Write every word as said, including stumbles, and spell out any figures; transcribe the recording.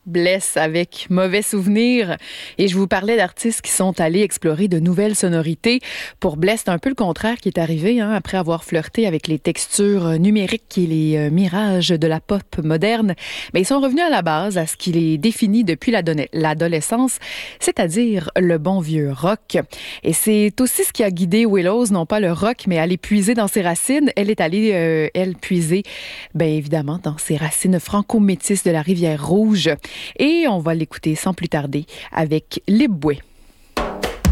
Bless avec Mauvais Souvenir. Et je vous parlais d'artistes qui sont allés explorer de nouvelles sonorités. Pour Bless, c'est un peu le contraire qui est arrivé, hein, après avoir flirté avec les textures numériques et les euh, mirages de la pop moderne. Mais ils sont revenus à la base, à ce qui les définit depuis l'adolescence, c'est-à-dire le bon vieux rock. Et c'est aussi ce qui a guidé Willows, non pas le rock, mais à aller puiser dans ses racines. Elle est allée, euh, elle, puiser, bien évidemment, dans ses racines franco-métisses de la Rivière-Rouge. Et on va l'écouter sans plus tarder avec Les Bouets.